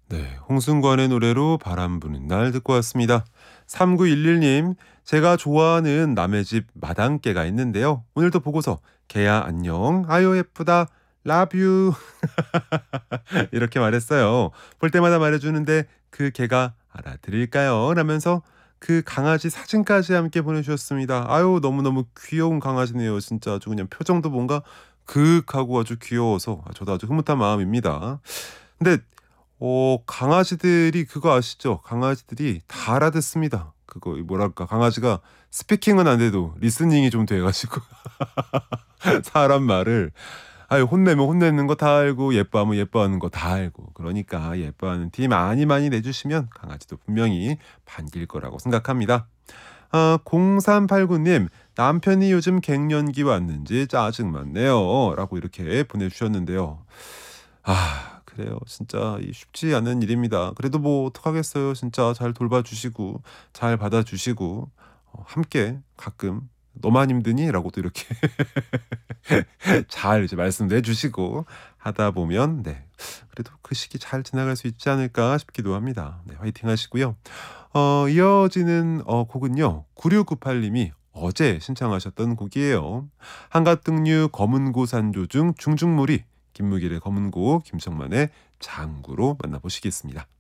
네, 홍승관의 노래로 바람 부는 날 듣고 왔습니다. 3911님, 제가 좋아하는 남의 집 마당개가 있는데요. 오늘도 보고서 개야 안녕, 아유 예쁘다, love you 이렇게 말했어요. 볼 때마다 말해주는데 그 개가 알아들을까요? 라면서 그 강아지 사진까지 함께 보내주셨습니다. 아유 너무너무 귀여운 강아지네요. 진짜 아주 그냥 표정도 뭔가 그윽하고 아주 귀여워서 저도 아주 흐뭇한 마음입니다. 근데 강아지들이 그거 아시죠? 강아지들이 다 알아듣습니다. 그거 뭐랄까 강아지가 스피킹은 안 돼도 리스닝이 좀 돼 가지고 사람 말을 혼내면 혼내는 거 다 알고 예뻐하면 예뻐하는 거 다 알고 그러니까 예뻐하는 티 많이 많이 내주시면 강아지도 분명히 반길 거라고 생각합니다. 0389님 남편이 요즘 갱년기 왔는지 짜증 많네요 라고 이렇게 보내주셨는데요. 그래요. 진짜 이 쉽지 않은 일입니다. 그래도 뭐 어떡하겠어요. 진짜 잘 돌봐주시고 잘 받아주시고 함께 가끔 "너만 힘드니?"라고도 이렇게 잘 이제 말씀도 주시고 하다 보면 네 그래도 그 시기 잘 지나갈 수 있지 않을까 싶기도 합니다. 네 화이팅 하시고요. 이어지는 곡은요. 9698 님이 어제 신청하셨던 곡이에요. 한가등류 검은고 산조 중 중중무리 김무길의 검은고 김성만의 장구로 만나보시겠습니다.